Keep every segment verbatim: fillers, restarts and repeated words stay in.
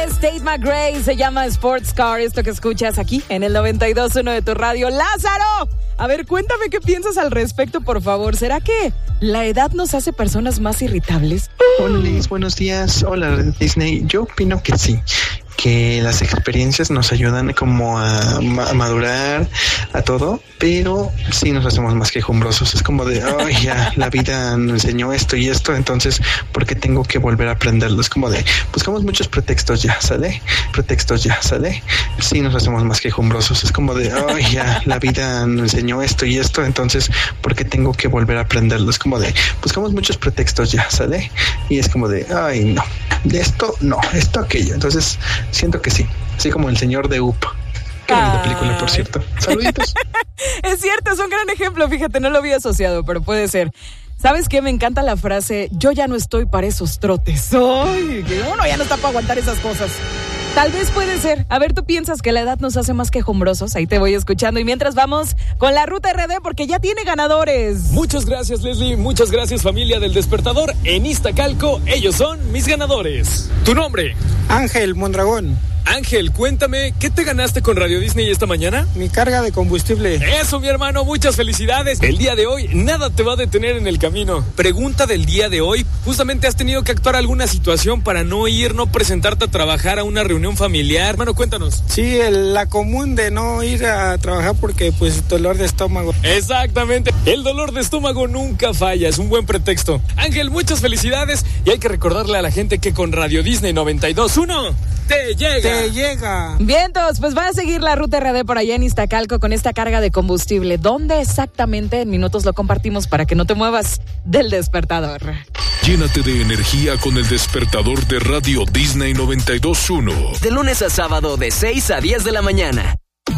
Tate McRae, se llama Sports Car, esto que escuchas aquí en el noventa y dos punto uno de tu radio. ¡Lázaro! A ver, cuéntame qué piensas al respecto, por favor. ¿Será que la edad nos hace personas más irritables? Hola, Liz, buenos días. Hola, Disney. Yo opino que sí, que las experiencias nos ayudan como a, ma- a madurar, a todo, pero sí nos hacemos más quejumbrosos. Es como de, ay, ya, la vida me enseñó esto y esto, entonces, ¿por qué tengo que volver a aprenderlo? Es como de, buscamos muchos pretextos ya, ¿sale? Pretextos ya, ¿sale? Sí nos hacemos más quejumbrosos. Es como de, ay, ya, la vida me enseñó esto y esto, entonces, ¿por qué tengo que volver a aprenderlo? Es como de, buscamos muchos pretextos ya, ¿sale? Y es como de, ay, no, de esto, no, esto, aquello. Entonces, siento que sí, así como el señor de U P. Qué bonita película, por cierto. Saluditos. Es cierto, es un gran ejemplo, fíjate, no lo había asociado, pero puede ser. ¿Sabes qué? Me encanta la frase, yo ya no estoy para esos trotes. ¡Ay! Que uno ya no está para aguantar esas cosas. Tal vez puede ser. A ver, ¿tú piensas que la edad nos hace más quejumbrosos? Ahí te voy escuchando. Y mientras vamos con la Ruta R D, porque ya tiene ganadores. Muchas gracias, Leslie. Muchas gracias, familia del Despertador. En Iztacalco, ellos son mis ganadores. ¿Tu nombre? Ángel Mondragón. Ángel, cuéntame, ¿qué te ganaste con Radio Disney esta mañana? Mi carga de combustible. Eso, mi hermano, muchas felicidades. El día de hoy, nada te va a detener en el camino. Pregunta del día de hoy, justamente has tenido que actuar alguna situación para no ir, no presentarte a trabajar a una reunión familiar. Hermano, cuéntanos. Sí, el, la común de no ir a trabajar porque pues dolor de estómago. Exactamente, el dolor de estómago nunca falla, es un buen pretexto. Ángel, muchas felicidades y hay que recordarle a la gente que con Radio Disney noventa y dos punto uno te llega. Te llega. Vientos, pues van a seguir la Ruta R D por allá en Iztacalco con esta carga de combustible. ¿Dónde exactamente? En minutos lo compartimos para que no te muevas del despertador. Llénate de energía con el despertador de Radio Disney noventa y dos punto uno. De lunes a sábado de seis a diez de la mañana.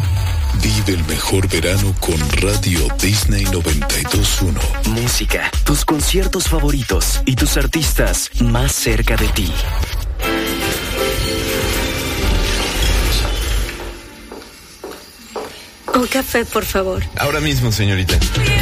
Vive el mejor verano con Radio Disney noventa y dos punto uno. Música, tus conciertos favoritos y tus artistas más cerca de ti. Un café, por favor. Ahora mismo, señorita.